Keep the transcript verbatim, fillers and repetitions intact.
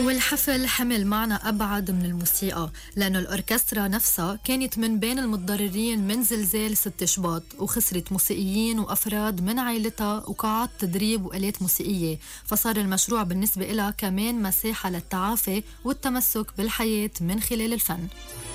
والحفل حمل معنى أبعد من الموسيقى، لأنه الأوركسترا نفسها كانت من بين المتضررين من زلزال ست شباط، وخسرت موسيقيين وأفراد من عائلتها وقاعات تدريب وآلات موسيقية، فصار المشروع بالنسبة لها كمان مساحة للتعافي والتمسك بالحياة من خلال الفن.